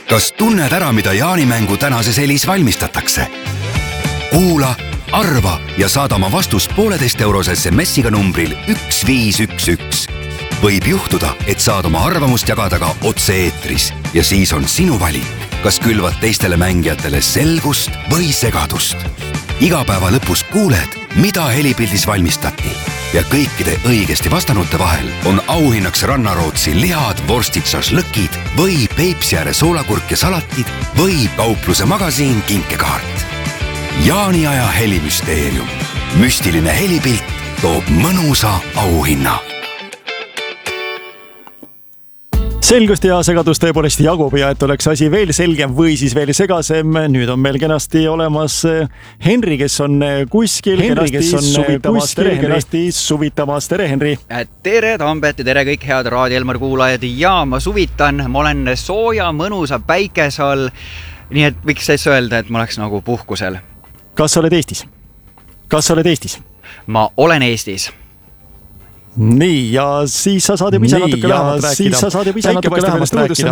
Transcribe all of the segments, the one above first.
Kas tunned ära, mida jaanimängu tänases helis valmistatakse? Kuula, arva ja saada oma vastus 1,5-eurose SMS-iga numbril 1511. Võib juhtuda, et saad oma arvamust jagada ka otse-eetris ja siis on sinu valik, kas külvad teistele mängijatele selgust või segadust. Iga päeva lõpus kuuled, mida helipildis valmistati ja kõikide õigesti vastanute vahel on auhinnaks Rannarootsi lihad, vorstid, šašlõkid või Peipsiääre soolakurk ja salatid või kaupluse magasiin kinkekaart. Jaaniaja helimüsteerium. Müstiline helipilt toob mõnusa auhinna. Selgust ja segadust tõepoolest jagub ja et oleks asi veel selgem või siis veel segasem. Nüüd on meil kenasti olemas Henri, kes on kuskil, kenasti suvitamas. Tere, Henri! Tere, Tambet ja tere kõik head Raadio Elmar kuulajad. Ja ma suvitan, ma olen sooja, mõnusa päikese all. Nii et võiks siis öelda, et ma oleks nagu puhkusel. Kas sa oled Eestis? Ma olen Eestis. Nii, ja siis sa saad juba ise natuke lähemalt rääkida. Päike paistab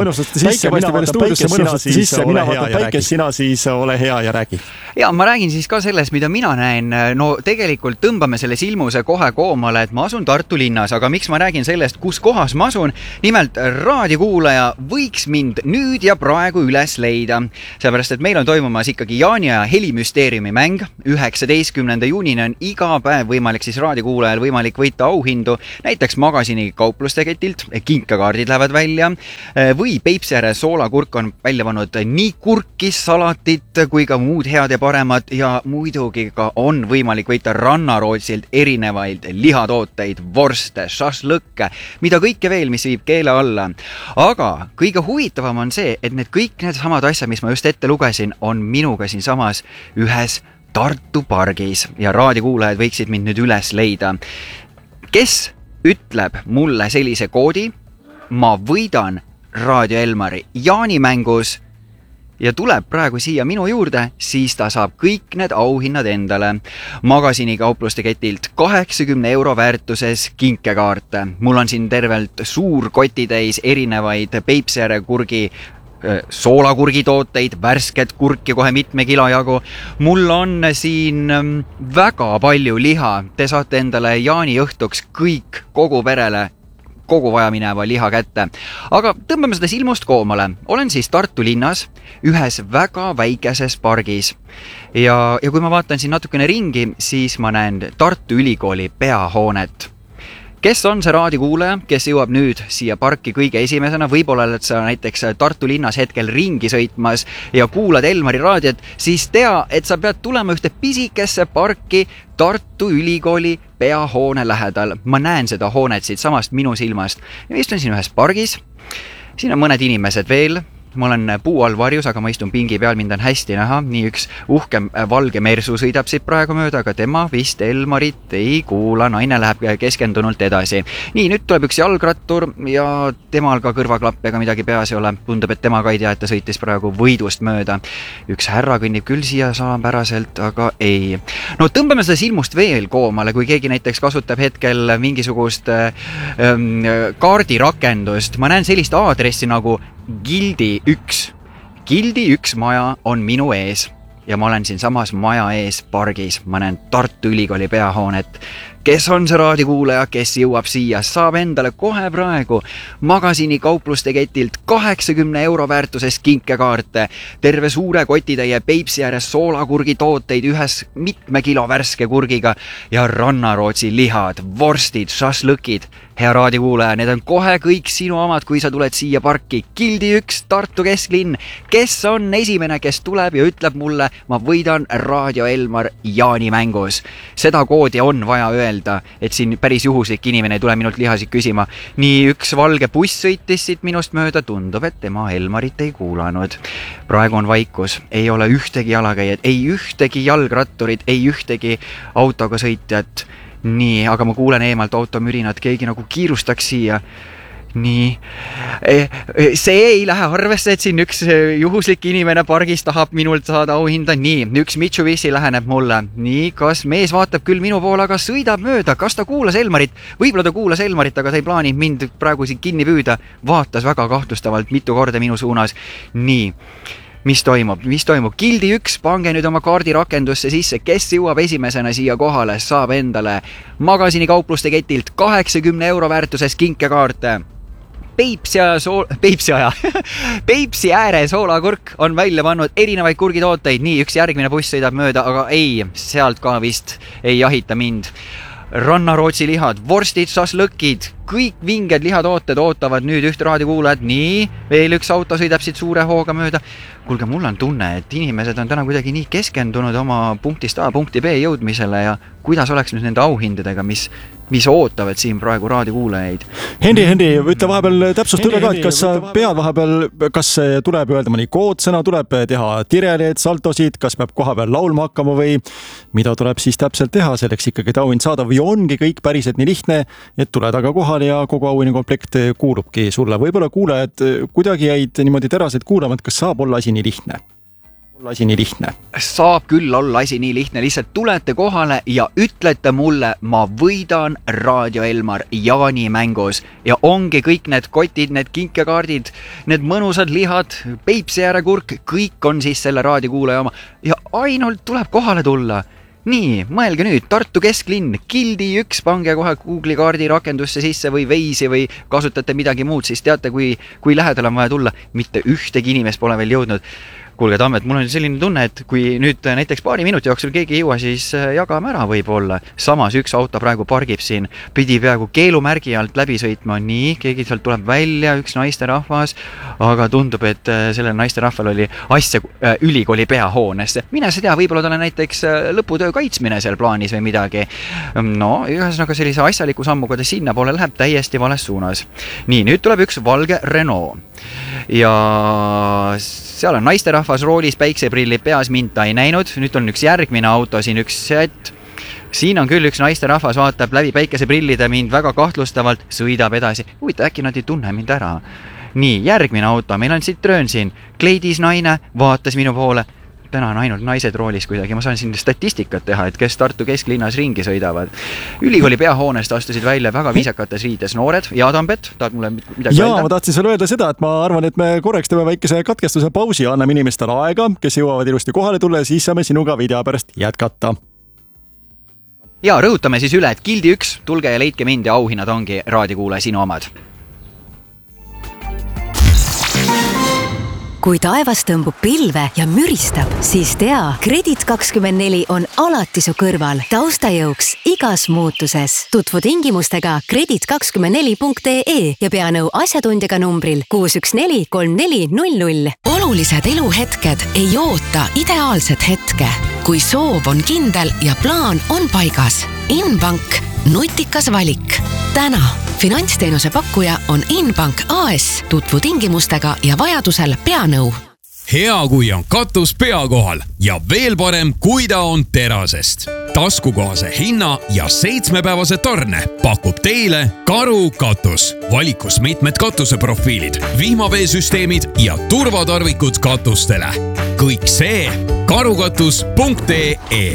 veel stuudiosse sisse, mina vaatan päikest, sina siis ole hea ja räägi. Ja ma räägin siis ka sellest, mida mina näen. No tegelikult tõmbame selle silmuse kohe koomale, et ma asun Tartu linnas, aga miks ma räägin sellest, kus kohas ma asun? Nimelt raadiokuulaja võiks mind nüüd ja praegu üles leida. Seepärast, et meil on toimumas ikkagi Jaaniaja helimüsteeriumi mäng. 19. juunini on iga päev võimalik siis raadiokuulajal võimalik võita auhindu. Näiteks magasini kauplustекetilt, kinkakaardid lähevad välja või Peipsiääre soolakurk on välja pannud nii kurkis, salatit kui ka muud head ja paremat ja muidugi ka on võimalik võita Rannarootsilt erinevaid lihatooteid, vorste, šašlõkke, mida kõike veel, mis viib keele alla. Aga kõige huvitavam on see, et kõik need samad asjad, mis ma just ette lugesin, on minuga siin samas ühes Tartu pargis ja raadiokuulajad võiksid mind nüüd üles leida. Kes ütleb mulle sellise koodi, ma võidan Raadio Elmari jaanimängus ja tuleb praegu siia minu juurde, siis ta saab kõik need auhinnad endale. Magasini kaupluste ketilt 80 € väärtuses kinkekaarte. Mul on siin tervelt suur kotitäis erinevaid Peipsiääre kurgi soolakurgi tooteid, värsket kurki kohe mitme kilo jagu. Mul on siin väga palju liha. Te saate endale jaaniõhtuks kõik kogu perele kogu vaja mineva liha kätte. Aga tõmbame seda silmust koomale. Olen siis Tartu linnas ühes väga väikeses pargis. Ja kui ma vaatan siin natukene ringi, siis ma näen Tartu Ülikooli peahoonet. Kes on see raadiokuulaja, kes jõuab nüüd siia parki kõige esimesena, võib-olla oled sa näiteks Tartu linnas hetkel ringi sõitmas ja kuulad Elmari raadiot, siis tea, et sa pead tulema ühte pisikesse parki Tartu Ülikooli peahoone lähedal. Ma näen seda hoonet siit samast minu silmast. Ja istun siin ühes pargis, siin on mõned inimesed veel. Ma olen puu all varjus, aga ma istun pingi peal, mind on hästi näha. Nii üks uhke valge mersu sõidab siit praegu mööda, aga tema vist Elmarit ei kuula. Naine läheb keskendunult edasi. Nii, nüüd tuleb üks jalgrattur ja temal ka kõrvaklapp ega midagi peas ei ole. Tundub, et tema ka ei tea, et ta sõitis praegu võidust mööda. Üks härra kõnnib küll siia salapäraselt, aga ei. No tõmbame seda silmust veel koomale, kui keegi näiteks kasutab hetkel mingisugust kaardirakendust. Ma näen sellist aadressi nagu Gildi 1. Gildi 1 maja on minu ees ja ma olen siin samas maja ees pargis. Ma näen Tartu Ülikooli peahoonet. Kes on see raadiokuulaja, kes jõuab siia, saab endale kohe praegu magasini kaupluste ketilt 80 € väärtuses kinkekaarte, terve suure kotitäie Peipsiääre soolakurgi tooteid ühes mitme kilo värske kurgiga ja Rannarootsi lihad, vorstid, šašlõkid. Hea raadiokuulaja, need on kohe kõik sinu omad, kui sa tuled siia parki. Gildi 1, Tartu kesklinn. Kes on esimene, kes tuleb ja ütleb mulle, ma võidan Raadio Elmar jaanimängus. Seda koodi on vaja öelda, et siin päris juhuslik inimene ei tule minult lihasid küsima. Nii üks valge buss sõitis siit minust mööda, tundub, et tema Elmarit ei kuulanud. Praegu on vaikus, ei ole ühtegi jalakäijat, ei ühtegi jalgratturit, ei ühtegi autoga sõitjat. Nii, aga ma kuulen eemalt automürinat, keegi nagu kiirustaks siia. nii. See ei lähe arvesse, et siin üks juhuslik inimene pargis tahab minult saada auhinda. Nii, üks Mitsubishi läheneb mulle. Nii, kas mees vaatab küll minu poole, aga sõidab mööda. Kas ta kuulas Elmarit? Võib-olla ta kuulas Elmarit, aga ta ei plaani mind praegu siin kinni püüda. Vaatas väga kahtlustavalt mitu korda minu suunas. Nii. Mis toimub? Gildi 1, pange nüüd oma kaardirakendusse sisse, kes jõuab esimesena siia kohale, saab endale magasini kaupluste ketilt 80 € väärtuses kinkekaarte. Peipsi ääre soolakurk on välja pannud erinevaid kurgitooteid. Nii, üks järgmine buss sõidab mööda, aga ei, sealt ka vist ei jahita mind. Rannarootsi lihad, vorstid, šašlõkid, kõik vinged lihatooted ootavad nüüd üht raadiokuulajat. Nii, veel üks auto sõidab siit suure hooga mööda. Kuulge, mul on tunne, et inimesed on täna kuidagi nii keskendunud oma punktist A punkti B jõudmisele ja kuidas oleks nüüd nende auhindadega, mis ootavad siin praegu raadiokuulajaid. Hendi, ütle vahepeal täpsust üle ka, et kas sa pead vahepeal, kas tuleb öelda mõni koodsõna, tuleb teha tireleid, saltosid, kas peab koha peal laulma hakkama või mida tuleb siis täpselt teha selleks ikkagi auhind saada või ongi kõik päriselt nii lihtne, et tuled aga kohale ja kogu auhinna komplekt kuulubki sulle. Võib-olla kuulajad kuidagi jäid niimoodi teraselt kuulama, et kas saab olla asi nii lihtne? Saab küll olla asi nii lihtne, lihtsalt tulete kohale ja ütlete mulle, ma võidan Raadio Elmar Jaani mängus ja ongi kõik need kotid, need kinkekaardid, need mõnusad lihad, Peipsi äärekurk, kõik on siis selle raadiokuulaja oma ja ainult tuleb kohale tulla. Nii, mõelge nüüd, Tartu kesklinn, Gildi 1, pange kohe Google'i kaardi rakendusse sisse või Waze'i või kasutate midagi muud, siis teate, kui lähedal on vaja tulla, mitte ühtegi inimest pole veel jõudnud. Kuulge, Tammet, mul on selline tunne, et kui nüüd näiteks paari minuti jooksul keegi ei jõua, siis jagame ära võib-olla. Samas üks auto praegu pargib siin, pidi peaaegu keelumärgi alt läbi sõitma. Nii, keegi sealt tuleb välja, üks naisterahvas, aga tundub, et sellel naisterahval oli asja ülikooli peahoones. Mine sa tea, võib-olla talle näiteks lõputöö kaitsmine seal plaanis või midagi. No, ühesõnaga sellise asjaliku sammuga ta sinna poole läheb täiesti vales suunas. Nii, nüüd tuleb üks valge Renault. Ja seal on naisterahvas roolis, päikseprillid peas, mind ta ei näinud. Nüüd on üks järgmine auto, siin üks set. Siin on küll üks naisterahvas, vaatab läbi päikeseprillide mind väga kahtlustavalt, sõidab edasi. Huvita, äkki nad ei tunne mind ära. Nii, järgmine auto, meil on Citroen siin. Kleidis naine, vaatas minu poole. Täna on ainult naised roolis kuidagi. Ma saan siin statistikat teha, et kes Tartu kesklinnas ringi sõidavad. Ülikooli peahoonest astusid välja väga viisakates riides noored. Ja Tambet, tahad mulle midagi öelda? Ma tahtsin sulle öelda seda, et ma arvan, et me korraks teeme väikese katkestuse pausi ja anname inimestele aega, kes jõuavad ilusti kohale tulla ja siis saame sinuga video pärast jätkata. Ja rõhutame siis üle, et Gildi 1, tulge ja leidke mind ja auhinnad ongi raadiokuulaja sinu omad. Kui taevas tõmbub pilve ja müristab, siis tea, Kredit24 on alati su kõrval taustajõuks igas muutuses. Tutvu tingimustega kredit24.ee ja pea nõu asjatundjaga numbril 614 3400. Olulised eluhetked ei oota ideaalset hetke. Kui soov on kindel ja plaan on paigas. Inbank, nutikas valik. Täna finantsteenuse pakkuja on Inbank AS, tutvu tingimustega ja vajadusel peanõu. Hea, kui on katus pea kohal ja veel parem, kui ta on terasest. Taskukohase hinna ja 7-päevase tarne pakub teile Karu katus. Valikus mitmed katuseprofiilid, vihmaveesüsteemid ja turvatarvikud katustele. Kõik see karukatus.ee.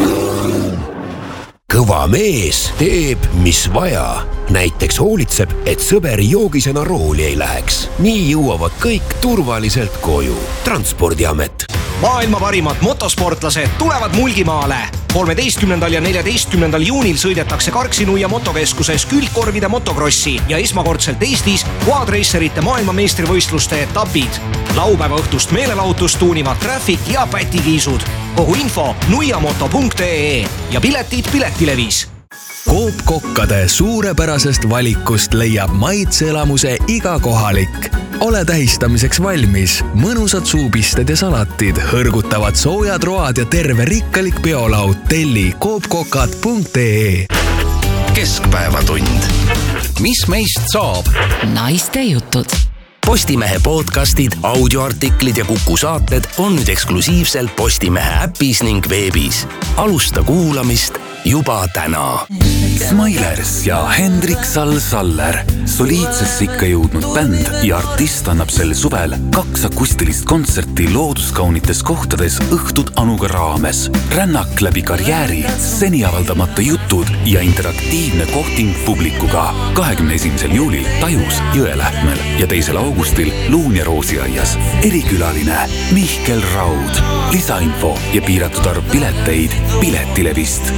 Kõva mees teeb, mis vaja. Näiteks hoolitseb, et sõber joogisena rooli ei läheks. Nii jõuavad kõik turvaliselt koju. Transpordiamet. Maailma parimad motosportlased tulevad Mulgimaale. 13. ja 14. juunil sõidetakse Karksinuia motokeskuses külgkorvide motokrossi ja esmakordselt Eestis quadracerite maailmameistrivõistluste etapid. Laupäeva õhtust meelelahutust tuunivad Traffic ja Pätikiisud. Kogu info nuiamoto.ee ja piletid Piletilevis. Coop Kokkade suurepärasest valikust leiab maitseelamuse iga kohalik. Ole tähistamiseks valmis. Mõnusad suupisted ja salatid, hõrgutavad soojad road ja terve rikkalik peolaud. Telli coopkokad.ee. Keskpäevatund. Mis meist saab? Naiste jutud. Postimehe podcastid, audioartiklid ja Kuku saated on nüüd eksklusiivselt Postimehe äpis ning veebis. Alusta kuulamist juba täna. Smilers ja Hendrik Saller. Soliidsesse ikka jõudnud bänd ja artist annab sel suvel 2 akustilist kontserti looduskaunites kohtades Õhtud Anuga raames. Rännak läbi karjääri, seni avaldamata jutud ja interaktiivne kohting publikuga 21. juulil Tajus Jõelähtmel ja 2. augustil Luun ja Roosiaias. Erikülaline Mihkel Raud. Lisainfo ja piiratud arv pileteid Piletilevist.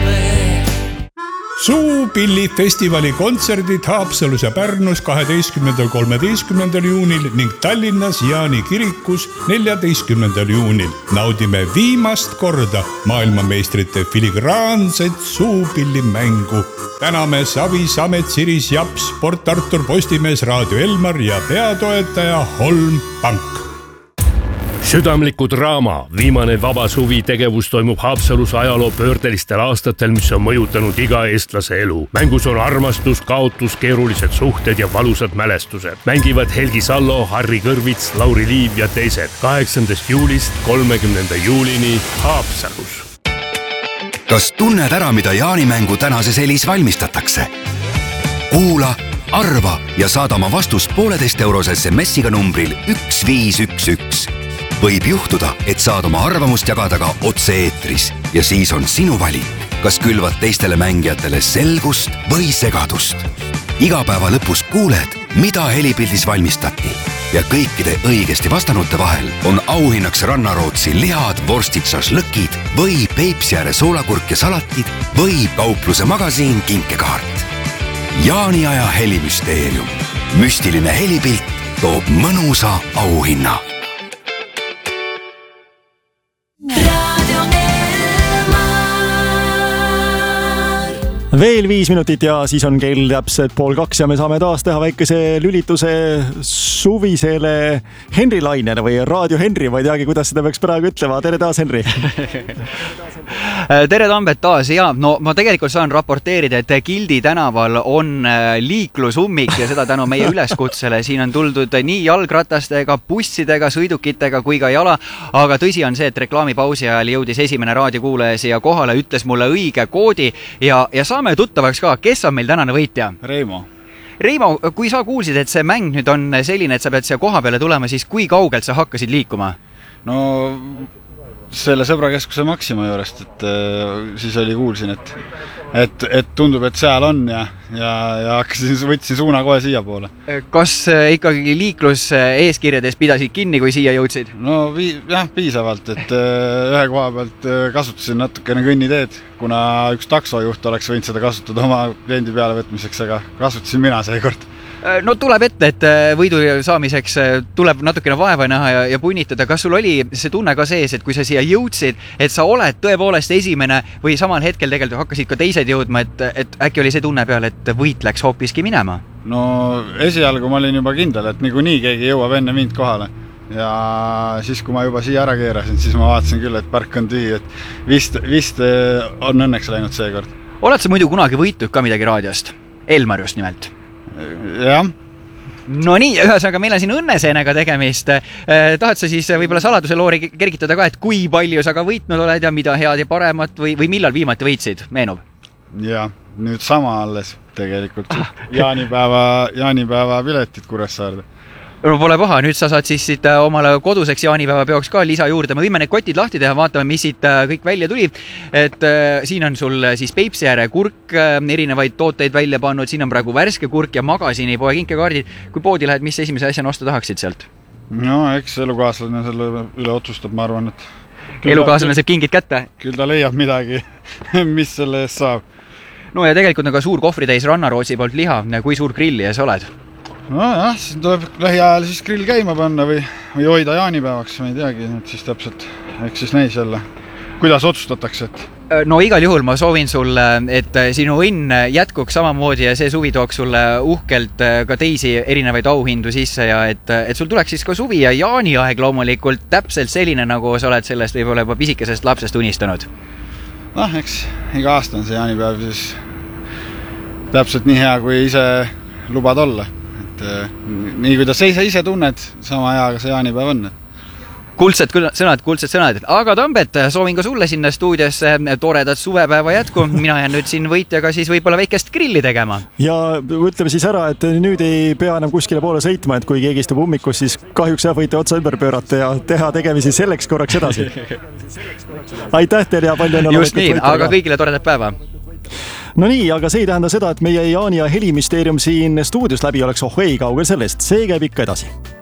Suupillifestivali kontserdid Haapsalus ja Pärnus 12.–13. juunil ning Tallinnas Jaani kirikus 14. juunil. Naudime viimast korda maailmameistrite filigraanset suupillimängu. Täname Savi, Samet, Siris, Japs, Port Artur, Postimees, Raadio Elmar ja peatoetaja Holm Pank. Südamliku draama viimane vaba suvi tegevus toimub Haapsalus ajaloo pöördelistel aastatel, mis on mõjutanud iga eestlase elu. Mängus on armastus, kaotus, keerulised suhted ja valusad mälestused. Mängivad Helgi Sallo, Harri Kõrvits, Lauri Liiv ja teised 8. juulist 30. juulini Haapsalus. Kas tunned ära, mida jaanimängu tänases Elis valmistatakse? Kuula, arva ja saada oma vastus 1,5 eurose SMS-iga numbril 1511. Võib juhtuda, et saad oma arvamust jagada ka otse-eetris ja siis on sinu valik, kas külvad teistele mängijatele selgust või segadust. Iga päeva lõpus kuuled, mida helipildis valmistati ja kõikide õigesti vastanute vahel on auhinnaks Rannarootsi lihad, vorstid, šašlõkid või Peipsiääre soolakurk ja salatid või kaupluse magasiin kinkekaart. Jaaniaja helimüsteerium. Müstiline helipilt toob mõnusa auhinna. Veel 5 minutit ja siis on kell täpselt 1:30 ja me saame taas teha väikese lülituse suvisele Henri lainele või Raadio Henri, ma ei teagi, kuidas seda peaks praegu ütlema. Tere taas, Henri! Tere Tambet taas ja no ma tegelikult saan raporteerida, et Gildi tänaval on liiklusummik ja seda tänu meie üleskutsele. Siin on tuldud nii jalgratastega, bussidega, sõidukitega kui ka jala, aga tõsi on see, et reklaamipausi ajal jõudis esimene raadiokuulaja siia kohale, ütles mulle õige koodi ja saame tuttavaks ka, kes on meil tänane võitja? Reimo, kui sa kuulsid, et see mäng nüüd on selline, et sa pead siia koha peale tulema, siis kui kaugelt sa hakkasid liikuma? No selle Sõbrakeskuse Maxima juurest, et siis kuulsin, et tundub, et seal on ja võtsin suuna kohe siia poole. Kas ikkagi liiklus eeskirjades pidasid kinni, kui siia jõudsid? No jah, piisavalt, et ühe koha pealt kasutasin natukene kõnniteed, kuna üks taksojuht oleks võinud seda kasutada oma kliendi peale võtmiseks, aga kasutasin mina seekord. No tuleb ette, et võidu saamiseks tuleb natukene vaeva näha ja punnitada. Kas sul oli see tunne ka sees, et kui sa siia jõudsid, et sa oled tõepoolest esimene või samal hetkel tegelikult hakkasid ka teised jõudma, et äkki oli see tunne peale, et võit läks hoopiski minema? No esialgu ma olin juba kindel, et niikuinii keegi jõuab enne mind kohale. Ja siis, kui ma juba siia ära keerasin, siis ma vaatasin küll, et park on tühi, et vist on õnneks läinud seekord. Oled sa muidu kunagi võitnud ka midagi raadiost? Elmar just nimelt. Jah. No nii, ühesõnaga meil on siin õnneseenega tegemist. Tahad sa siis võib-olla saladuse loori kergitada ka, et kui palju sa ka võitnud oled ja mida head ja paremat või millal viimati võitsid, meenub? Ja, nüüd sama alles tegelikult. Jaanipäeva piletid Kuressaarde. No pole paha, nüüd sa saad siis siit omale koduseks jaanipäeva peoks ka lisa juurde. Me võime need kotid lahti teha, vaatame, mis siit kõik välja tuli. Et siin on sul siis Peipsiääre kurk, erinevaid tooteid välja pannud, siin on praegu värske kurk ja magasiini poe kinkekaardid. Kui poodi lähed, mis esimese asjana osta tahaksid sealt? No eks elukaaslane selle üle otsustab, ma arvan, et elukaaslane saab kingid kätte? Küll ta leiab midagi, mis selle eest saab. No ja tegelikult on ka suur kohvritäis Rannarootsi poolt liha. Kui suur grilli ja sa oled? No jah, siis tuleb lähiajal siis grill käima panna või hoida jaanipäevaks, ma ei teagi, siis täpselt, eks siis näis jälle, kuidas otsustatakse. No igal juhul ma soovin sulle, et sinu õnn jätkuks samamoodi ja see suvi tooks sulle uhkelt ka teisi erinevaid auhindu sisse ja et sul tuleks siis ka suvi ja jaaniaeg loomulikult täpselt selline, nagu sa oled sellest võib-olla juba pisikesest lapsest unistanud. Noh, eks iga aasta on see jaanipäev siis täpselt nii hea, kui ise lubad olla. Nii kui ta ise tunned, sama hea, aga see jaanipäev on. kuldsed sõnad, aga Tambet, soovin ka sulle sinna stuudiosse toredat suvepäeva jätku. Mina jään nüüd siin võitjaga siis võib-olla väikest grilli tegema. Ja ütleme siis ära, et nüüd ei pea enam kuskile poole sõitma, et kui keegi istub ummikus, siis kahjuks võite otsa ümber pöörata ja teha tegemisi selleks korraks edasi. Aitäh teile ja palju õnne. Just nii, aga kõigile toredat päeva. No nii, aga see ei tähenda seda, et meie Jaani ja Heliministeerium siin stuudios läbi oleks ohei kaugel sellest. See käib ikka edasi.